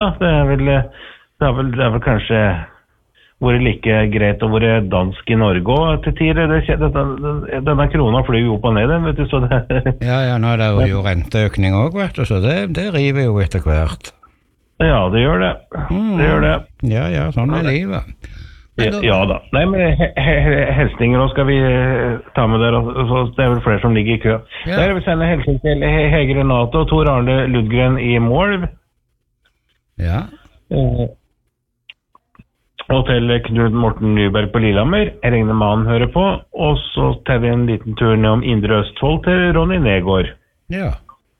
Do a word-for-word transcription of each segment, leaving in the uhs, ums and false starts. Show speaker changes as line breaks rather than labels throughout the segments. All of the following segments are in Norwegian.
Det er vel, det er vel, det er vel kanskje vært like greit å være dansk i Norge også til tider. Det, denne, denne krona flyr jo opp og ned, vet du, så det...
Ja, ja, nå er det jo renteøkning også, vet du, så det, det river jo etter hvert.
Ja, det gjør det. Mm. Det gjør det.
Ja, ja, sånn er livet.
Ja, ja da. Nei, men he he helstinger nå skal vi ta med der, så det er vel flere som ligger i kø. Ja. Der vil vi sende helsing til Hege Renate og Tor Arne Ludgren i Mål.
Ja.
Eh, og til Knud Morten Nyberg på Lillehammer, jeg regner med han hører på, og så tar vi en liten tur ned om Indre Østfold til Ronny Negård.
Ja.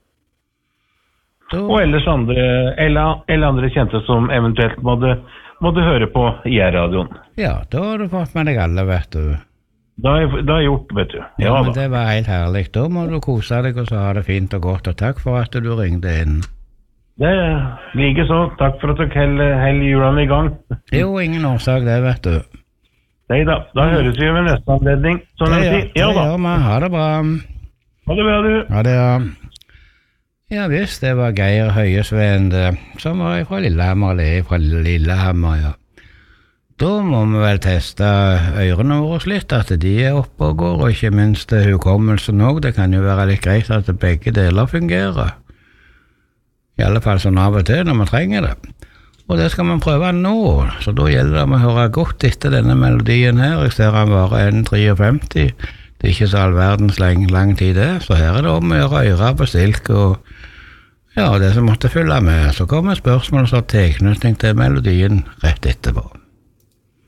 Da...
Og ellers andre, eller, eller andre kjente som eventuelt måtte, måtte høre på i radioen.
Ja, da har du fått med deg alle, vet du.
Da har jeg, jeg gjort, vet du. Ja,
ja men
da.
Det var helt herlig. Da må du kose deg og så ha det fint og godt, og takk for at du ringte inn.
Det like så. Takk for at du heller held hjulene i gang.
Jo, ingen årsak det, vet du.
Nei da, da mm. høres vi ved neste anledning. Sånn
det,
ja, ja,
det gjør vi. Ha det bra.
Ha det bra, du.
Ha det, ja. Ja visst, det var Geir Høyesvend, som var fra Lillehammer, eller fra Lillehammer, ja. Da må vi vel teste ørene våre litt, at de er oppe og går, og ikke minst hukommelsen også. Det kan jo være litt greit at begge deler fungerer. I alle fall sånn av og til når man trenger det. Og det skal man prøve nå, så da gjelder det å høre godt etter denne melodien her. Jeg ser han var en femtien. Det er ikke så all verdens lang, lang tid det, så her er det om å gjøre ører på stilk og ja, det som måtte følge med. Så kommer spørsmål og så tilknytning til melodien rett etterpå.